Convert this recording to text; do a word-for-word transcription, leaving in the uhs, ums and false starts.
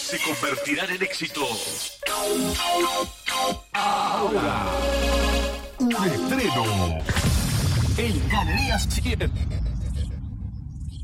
se convertirán en éxito. Ahora, un estreno en Galerías siete.